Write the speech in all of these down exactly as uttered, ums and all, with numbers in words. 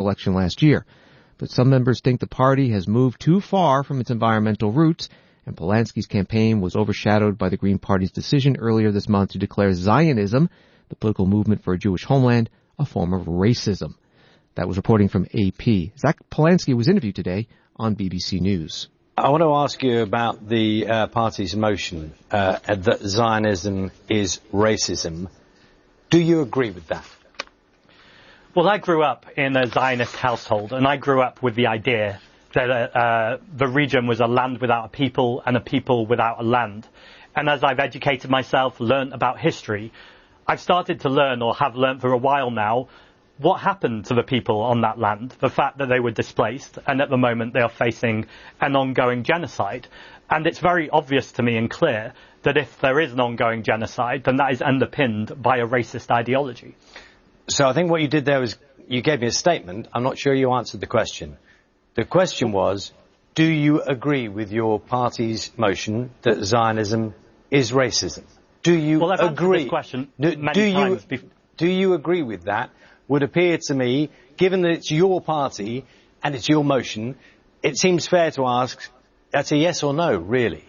election last year. But some members think the party has moved too far from its environmental roots, and Polanski's campaign was overshadowed by the Green Party's decision earlier this month to declare Zionism, the political movement for a Jewish homeland, a form of racism. That was reporting from A P. Zach Polanski was interviewed today on B B C News. I want to ask you about the uh, party's motion uh, that Zionism is racism. Do you agree with that? Well, I grew up in a Zionist household, and I grew up with the idea that uh, the region was a land without a people and a people without a land. And as I've educated myself, learned about history, I've started to learn, or have learned for a while now, what happened to the people on that land, the fact that they were displaced, and at the moment they are facing an ongoing genocide. And it's very obvious to me and clear that if there is an ongoing genocide, then that is underpinned by a racist ideology. So I think what you did there was you gave me a statement. I'm not sure you answered the question. The question was, do you agree with your party's motion that Zionism is racism? Do you well, I've agree? This question do, many do times you before. do you agree with that? Would appear to me, given that it's your party and it's your motion, it seems fair to ask. That's a yes or no, really.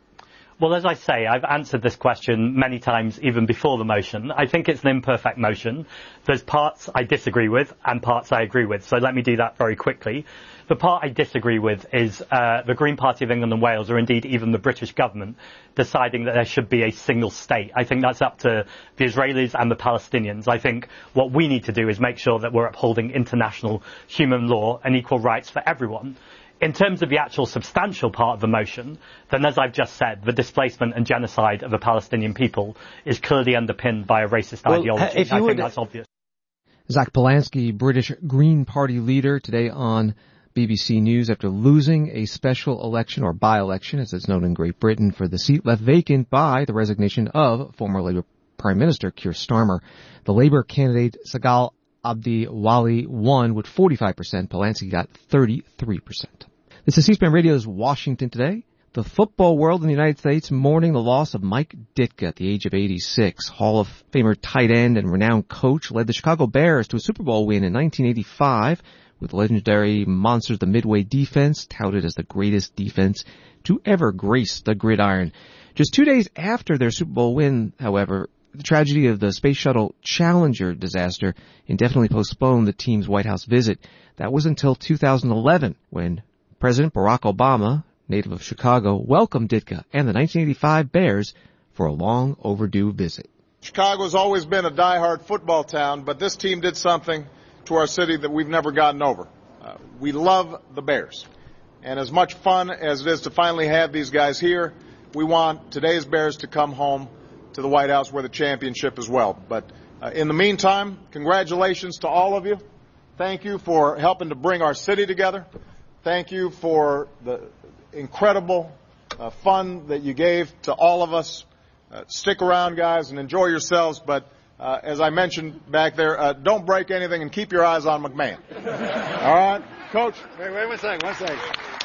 Well, as I say, I've answered this question many times even before the motion. I think it's an imperfect motion. There's parts I disagree with and parts I agree with, so let me do that very quickly. The part I disagree with is uh, the Green Party of England and Wales, or indeed even the British government, deciding that there should be a single state. I think that's up to the Israelis and the Palestinians. I think what we need to do is make sure that we're upholding international human law and equal rights for everyone. In terms of the actual substantial part of the motion, then as I've just said, the displacement and genocide of the Palestinian people is clearly underpinned by a racist well, ideology. If you I would... think that's obvious. Zach Polanski, British Green Party leader, today on B B C News after losing a special election, or by-election, as it's known in Great Britain, for the seat left vacant by the resignation of former Labour Prime Minister Keir Starmer. The Labour candidate Sagal Abdi Wali won with forty-five percent. Polanski got thirty-three percent. This is C-SPAN Radio's Washington Today. The football world in the United States mourning the loss of Mike Ditka at the age of eighty-six. Hall of Famer tight end and renowned coach led the Chicago Bears to a Super Bowl win in nineteen eighty-five with legendary Monsters the Midway defense, touted as the greatest defense to ever grace the gridiron. Just two days after their Super Bowl win, however, the tragedy of the Space Shuttle Challenger disaster indefinitely postponed the team's White House visit. That was until two thousand eleven, when President Barack Obama, native of Chicago, welcomed Ditka and the nineteen eighty-five Bears for a long overdue visit. Chicago's always been a diehard football town, but this team did something to our city that we've never gotten over. Uh, we love the Bears. And as much fun as it is to finally have these guys here, we want today's Bears to come home to the White House with a championship as well. But uh, in the meantime, congratulations to all of you. Thank you for helping to bring our city together. Thank you for the incredible uh, fun that you gave to all of us. Uh, stick around, guys, and enjoy yourselves. But uh, as I mentioned back there, uh, don't break anything and keep your eyes on McMahon. All right, Coach. Wait, wait one second, one second.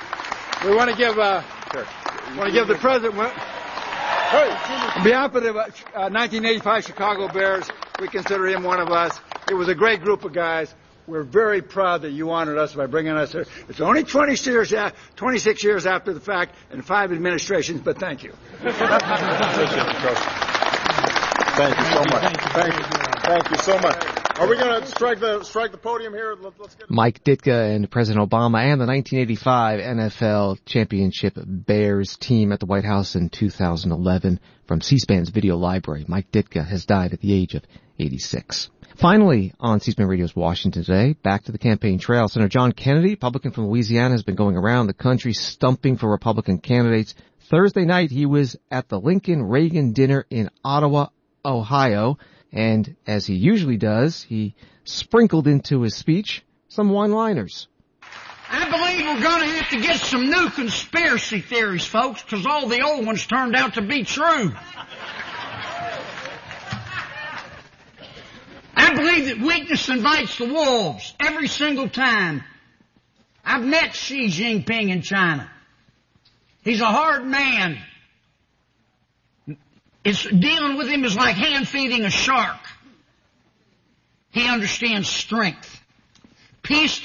We want to give, uh, sure. want to give the president. One, hey, on behalf of the uh, nineteen eighty-five Chicago Bears, we consider him one of us. It was a great group of guys. We're very proud that you honored us by bringing us here. It's only twenty years, twenty-six years after the fact and five administrations, but thank you. Thank you so much. Thank you. Thank you so much. Are we going to strike the strike the podium here? Let's get Mike Ditka and President Obama and the nineteen eighty-five N F L Championship Bears team at the White House in two thousand eleven. From C-SPAN's video library, Mike Ditka has died at the age of eighty-six. Finally, on C-SPAN Radio's Washington Today, back to the campaign trail. Senator John Kennedy, Republican from Louisiana, has been going around the country stumping for Republican candidates. Thursday night, he was at the Lincoln-Reagan dinner in Ottawa, Ohio, and as he usually does, he sprinkled into his speech some one-liners. I believe we're going to have to get some new conspiracy theories, folks, because all the old ones turned out to be true. I believe that weakness invites the wolves every single time. I've met Xi Jinping in China. He's a hard man. It's, dealing with him is like hand-feeding a shark. He understands strength. Peace